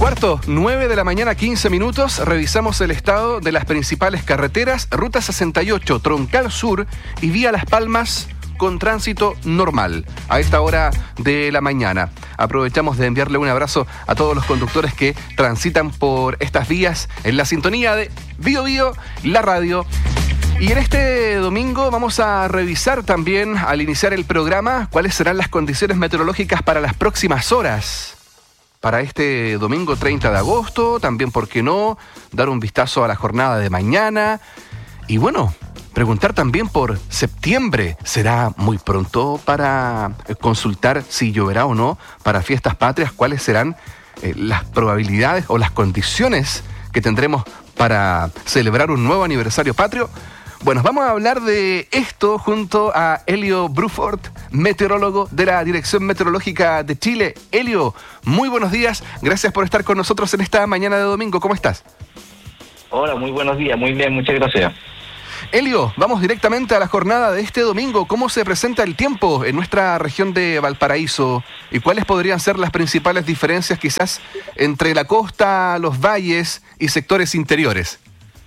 cuarto, 9 de la mañana, 15 minutos. Revisamos el estado de las principales carreteras. Ruta 68, Troncal Sur y Vía Las Palmas con tránsito normal a esta hora de la mañana. Aprovechamos de enviarle un abrazo a todos los conductores que transitan por estas vías en la sintonía de Bío Bío, la radio. Y en este domingo vamos a revisar también, al iniciar el programa, cuáles serán las condiciones meteorológicas para las próximas horas. Para este domingo 30 de agosto, también, ¿por qué no?, dar un vistazo a la jornada de mañana. Y bueno, preguntar también por septiembre. ¿Será muy pronto para consultar si lloverá o no para fiestas patrias? ¿Cuáles serán las probabilidades o las condiciones que tendremos para celebrar un nuevo aniversario patrio? Bueno, vamos a hablar de esto junto a Elio Bruford, meteorólogo de la Dirección Meteorológica de Chile. Elio, muy buenos días. Gracias por estar con nosotros en esta mañana de domingo. ¿Cómo estás? Hola, muy buenos días. Muy bien, muchas gracias. Elio, vamos directamente a la jornada de este domingo. ¿Cómo se presenta el tiempo en nuestra región de Valparaíso? ¿Y cuáles podrían ser las principales diferencias quizás entre la costa, los valles y sectores interiores?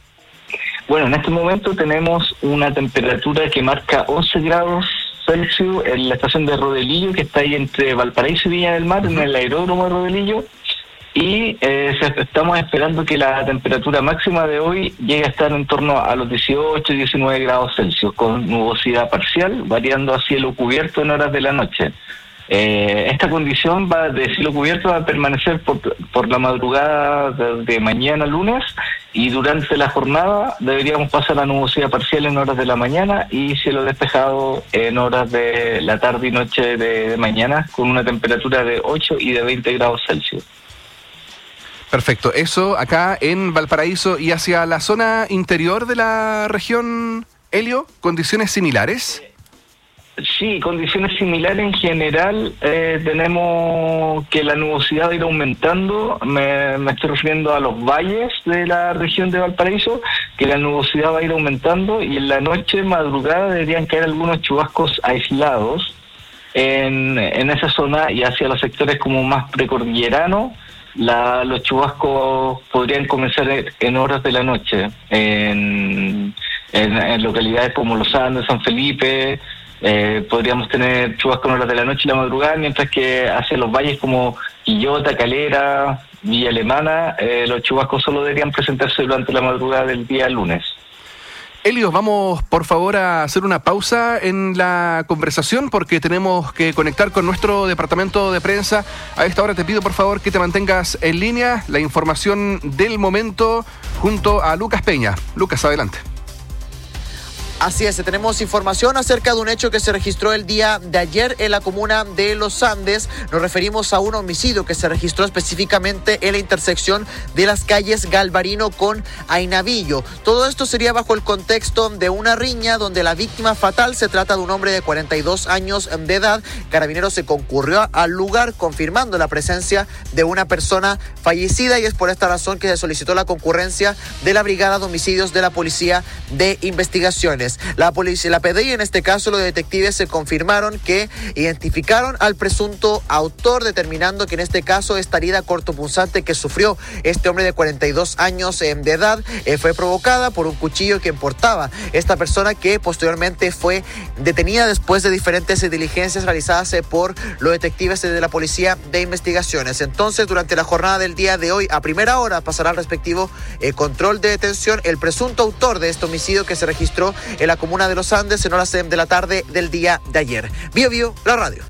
Bueno, en este momento tenemos una temperatura que marca 11 grados Celsius en la estación de Rodelillo, que está ahí entre Valparaíso y Viña del Mar, en el aeródromo de Rodelillo. Y estamos esperando que la temperatura máxima de hoy llegue a estar en torno a los 18, 19 grados Celsius, con nubosidad parcial, variando a cielo cubierto en horas de la noche. Esta condición de cielo cubierto va a permanecer por la madrugada de mañana lunes, y durante la jornada deberíamos pasar a nubosidad parcial en horas de la mañana y cielo despejado en horas de la tarde y noche de mañana, con una temperatura de 8 y de 20 grados Celsius. Perfecto. Eso acá en Valparaíso. Y hacia la zona interior de la región, Elio, ¿condiciones similares? Sí, condiciones similares en general. Tenemos que la nubosidad va a ir aumentando. Me estoy refiriendo a los valles de la región de Valparaíso, que la nubosidad va a ir aumentando, y en la noche, madrugada, deberían caer algunos chubascos aislados en esa zona, y hacia los sectores como más precordilleranos. Los chubascos podrían comenzar en horas de la noche, en localidades como Los Andes, San Felipe. Podríamos tener chubascos en horas de la noche y la madrugada, mientras que hacia los valles como Quillota, Calera, Villa Alemana, los chubascos solo deberían presentarse durante la madrugada del día lunes. Elio, vamos por favor a hacer una pausa en la conversación porque tenemos que conectar con nuestro departamento de prensa. A esta hora te pido por favor que te mantengas en línea. La información del momento junto a Lucas Peña. Lucas, adelante. Así es, tenemos información acerca de un hecho que se registró el día de ayer en la comuna de Los Andes. Nos referimos a un homicidio que se registró específicamente en la intersección de las calles Galvarino con Ainavillo. Todo esto sería bajo el contexto de una riña donde la víctima fatal se trata de un hombre de 42 años de edad. Carabineros se concurrió al lugar confirmando la presencia de una persona fallecida, y es por esta razón que se solicitó la concurrencia de la Brigada de Homicidios de la Policía de Investigaciones. La policía, la PDI, en este caso los detectives se confirmaron que identificaron al presunto autor, determinando que en este caso esta herida cortopunzante que sufrió este hombre de 42 años de edad fue provocada por un cuchillo que portaba esta persona, que posteriormente fue detenida después de diferentes diligencias realizadas por los detectives de la Policía de Investigaciones. Entonces, durante la jornada del día de hoy, a primera hora, pasará al respectivo control de detención el presunto autor de este homicidio que se registró en la comuna de Los Andes en horas de la tarde del día de ayer. Bío Bío, la radio.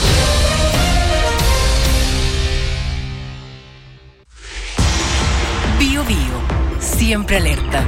Bío Bío, siempre alerta.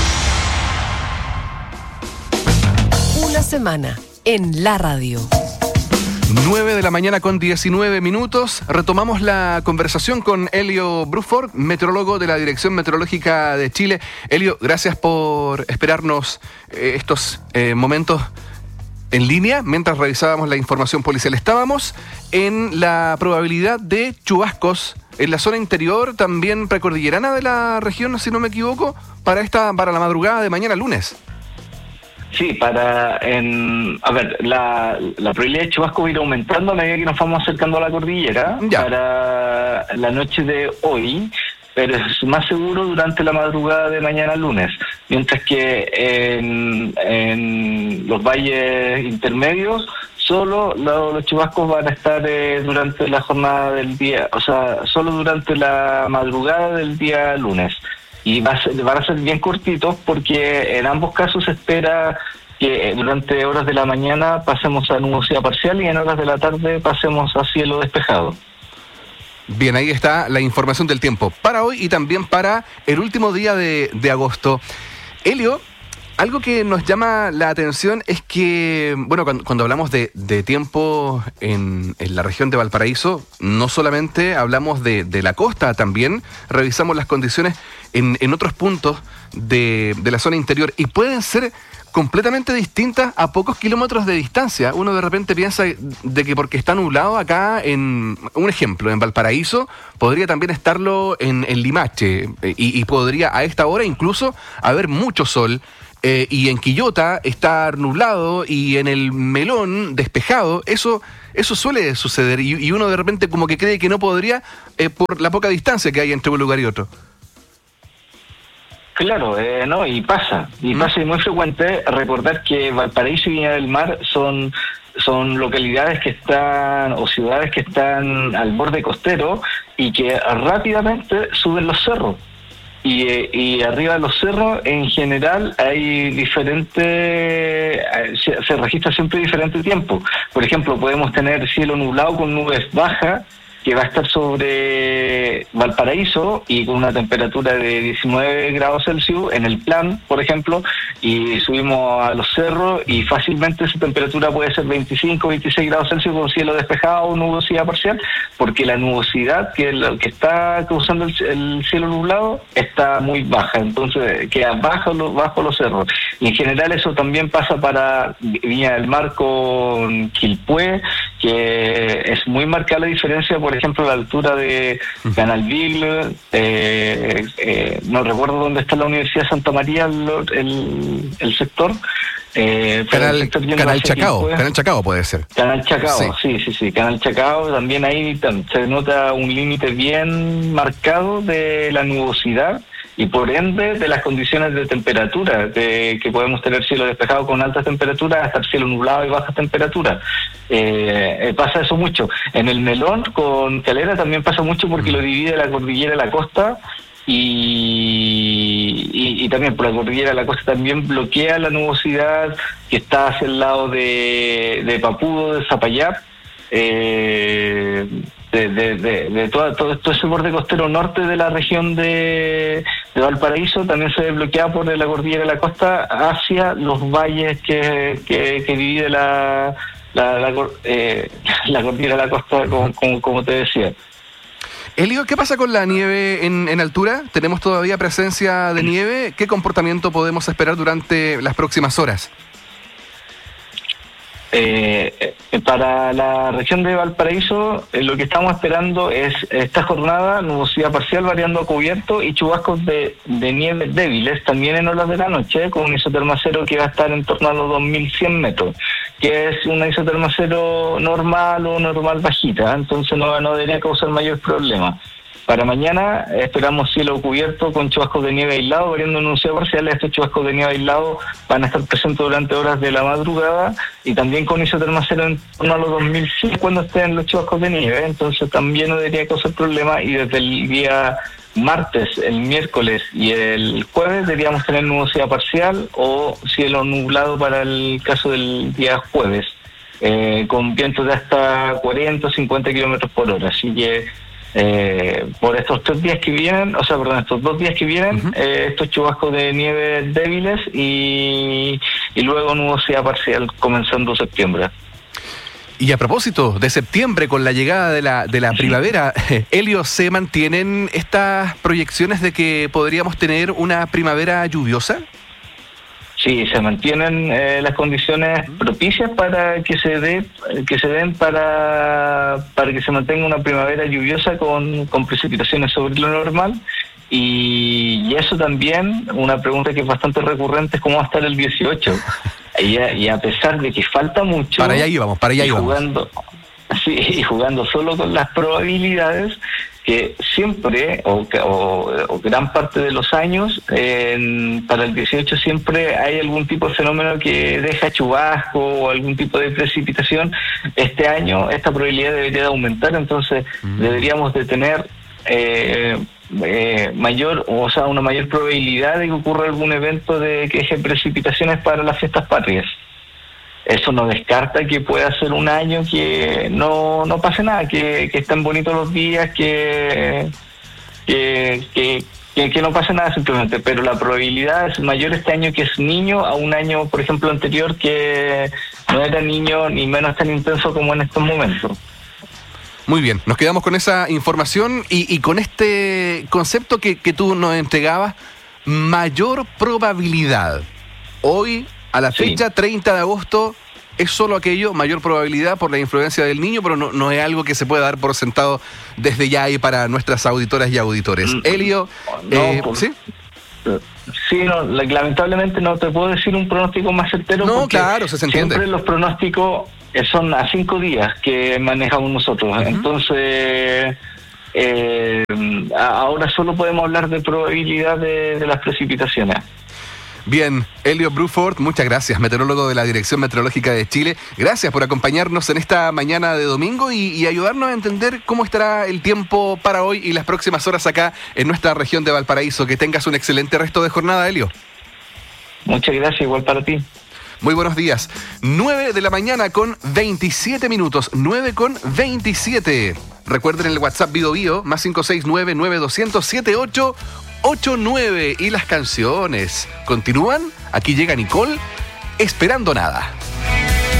Una semana en la radio. 9 de la mañana con 19 minutos. Retomamos la conversación con Elio Bruford, meteorólogo de la Dirección Meteorológica de Chile. Elio, gracias por esperarnos estos momentos en línea mientras revisábamos la información policial. Estábamos en la probabilidad de chubascos en la zona interior, también precordillerana de la región, si no me equivoco, para la madrugada de mañana lunes. Sí, la probabilidad de chubasco va a ir aumentando a medida que nos vamos acercando a la cordillera. Ya. Para la noche de hoy, pero es más seguro durante la madrugada de mañana lunes, mientras que en los valles intermedios solo los chubascos van a estar durante la jornada del día, o sea, solo durante la madrugada del día lunes. Y van a ser bien cortitos porque en ambos casos se espera que durante horas de la mañana pasemos a nubosidad parcial y en horas de la tarde pasemos a cielo despejado. Bien, ahí está la información del tiempo para hoy y también para el último día de agosto. Elio, algo que nos llama la atención es que, bueno, cuando hablamos de tiempo en la región de Valparaíso, no solamente hablamos de la costa, también revisamos las condiciones en otros puntos de la zona interior y pueden ser completamente distintas a pocos kilómetros de distancia. Uno de repente piensa de que porque está nublado acá, un ejemplo, en Valparaíso, podría también estarlo en Limache y podría a esta hora incluso haber mucho sol. Y en Quillota estar nublado y en el Melón despejado. Eso suele suceder y uno de repente como que cree que no podría por la poca distancia que hay entre un lugar y otro. Claro, no, y pasa y muy frecuente. Recordar que Valparaíso y Viña del Mar son localidades que están, o ciudades que están al borde costero y que rápidamente suben los cerros. Y arriba de los cerros, en general, se registra siempre diferente tiempo. Por ejemplo, podemos tener cielo nublado con nubes bajas, que va a estar sobre Valparaíso y con una temperatura de 19 grados Celsius en el plan, por ejemplo, y subimos a los cerros y fácilmente esa temperatura puede ser 25, 26 grados Celsius con cielo despejado o nubosidad parcial, porque la nubosidad que está causando el cielo nublado está muy baja, entonces queda bajo los cerros. Y en general eso también pasa para Viña del Mar con Quilpué, que es muy marcada la diferencia, por ejemplo, a la altura de Canalville, no recuerdo dónde está la Universidad de Santa María, el sector. Canal Chacao puede ser. Canal Chacao, sí. Canal Chacao, también ahí se nota un límite bien marcado de la nubosidad y por ende de las condiciones de temperatura, de que podemos tener cielo despejado con altas temperaturas hasta cielo nublado y bajas temperaturas. Pasa eso mucho. En el Melón con Calera también pasa mucho porque lo divide la cordillera de la costa y también por la cordillera de la costa también bloquea la nubosidad que está hacia el lado de Papudo, de Zapallar, de todo ese borde costero norte de la región de Valparaíso también se ve bloqueado por la cordillera de la costa hacia los valles que divide la cordillera de la costa, como te decía. Elio, ¿qué pasa con la nieve en altura? ¿Tenemos todavía presencia de nieve? ¿Qué comportamiento podemos esperar durante las próximas horas? Para la región de Valparaíso, lo que estamos esperando es esta jornada, nubosidad parcial variando a cubierto y chubascos de nieve débiles también en horas de la noche, con un isoterma cero que va a estar en torno a los 2100 metros, que es una isoterma cero normal o normal bajita, entonces no debería causar mayor problema. Para mañana esperamos cielo cubierto con chubascos de nieve aislados, variando en nubosidad parcial. Estos chubascos de nieve aislados van a estar presentes durante horas de la madrugada y también con isoterma cero en torno a los 2100 cuando estén los chubascos de nieve. Entonces también no debería causar problema y desde el día martes, el miércoles y el jueves deberíamos tener nubosidad parcial o cielo nublado para el caso del día jueves, con vientos de hasta 40 o 50 kilómetros por hora. Así que por estos 2 días que vienen, estos chubascos de nieve débiles y luego nubosidad parcial comenzando septiembre. Y a propósito de septiembre, con la llegada de la primavera, Elio, ¿se mantienen estas proyecciones de que podríamos tener una primavera lluviosa? Sí, se mantienen las condiciones propicias para que se den para que se mantenga una primavera lluviosa con precipitaciones sobre lo normal. Y eso también, una pregunta que es bastante recurrente, es cómo va a estar el 18. Y a pesar de que falta mucho, para allá íbamos. Y jugando solo con las probabilidades, que siempre, o gran parte de los años, para el 18 siempre hay algún tipo de fenómeno que deja chubasco o algún tipo de precipitación. Este año esta probabilidad debería de aumentar, entonces deberíamos de tener una mayor probabilidad de que ocurra algún evento de que deje precipitaciones para las fiestas patrias. Eso no descarta que pueda ser un año que no pase nada, que estén bonitos los días, que no pase nada simplemente, pero la probabilidad es mayor este año que es niño a un año, por ejemplo, anterior que no era niño ni menos tan intenso como en estos momentos. Muy bien, nos quedamos con esa información y con este concepto que tú nos entregabas, mayor probabilidad. Hoy, a la fecha 30 de agosto, es solo aquello, mayor probabilidad por la influencia del niño, pero no es algo que se pueda dar por sentado desde ya y para nuestras auditoras y auditores. Elio, ¿sí? Sí, lamentablemente no te puedo decir un pronóstico más certero. No, claro, se entiende. Siempre los pronósticos son a 5 días que manejamos nosotros. Entonces, ahora solo podemos hablar de probabilidad de las precipitaciones. Bien, Elio Bruford, muchas gracias, meteorólogo de la Dirección Meteorológica de Chile. Gracias por acompañarnos en esta mañana de domingo y ayudarnos a entender cómo estará el tiempo para hoy y las próximas horas acá en nuestra región de Valparaíso. Que tengas un excelente resto de jornada, Elio. Muchas gracias, igual para ti. Muy buenos días. 9 de la mañana con 27 minutos. 9 con 27. Recuerden el WhatsApp Bio más 569-9200-7889. Y las canciones continúan. Aquí llega Nicole, Esperando Nada.